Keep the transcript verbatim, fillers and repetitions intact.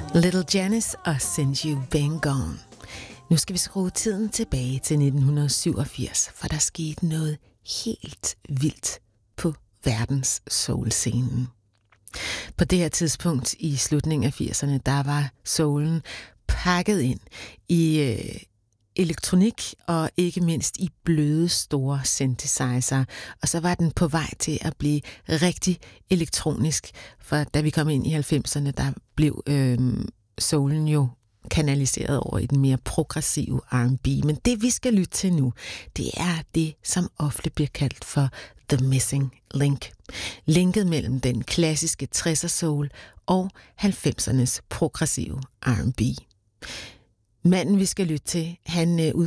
Little Janice og Since You've Been Gone. Nu skal vi skrue tiden tilbage til nitten syvogfirs, for der skete noget helt vildt på verdens soul-scenen. På det her tidspunkt i slutningen af firserne, der var soulen pakket ind i øh, elektronik og ikke mindst i bløde store synthesizer. Og så var den på vej til at blive rigtig elektronisk, for da vi kom ind i halvfemserne, der blev øh, soulen jo kanaliseret over i den mere progressive R and B. Men det vi skal lytte til nu, det er det, som ofte bliver kaldt for The Missing Link. Linket mellem den klassiske tresser soul og halvfemsernes progressive R and B. Manden vi skal lytte til, han